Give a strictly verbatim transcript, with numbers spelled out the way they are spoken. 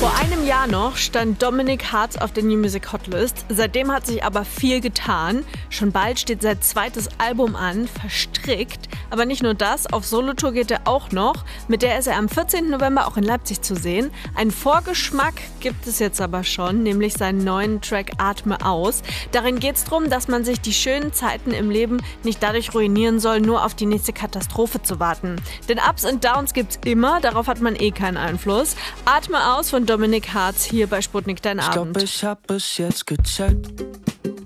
Vor einem Jahr noch stand Dominic Hartz auf der New Music Hotlist. Seitdem hat sich aber viel getan. Schon bald steht sein zweites Album an, Verstrickt. Aber nicht nur das, auf Solotour geht er auch noch. Mit der ist er am vierzehnten November auch in Leipzig zu sehen. Einen Vorgeschmack gibt es jetzt aber schon, nämlich seinen neuen Track Atme aus. Darin geht es darum, dass man sich die schönen Zeiten im Leben nicht dadurch ruinieren soll, nur auf die nächste Katastrophe zu warten. Denn Ups und Downs gibt's immer, darauf hat man eh keinen Einfluss. Atme aus von Dominic Hartz hier bei Sputnik Dein Abend. Ich glaub, ich hab es jetzt gecheckt.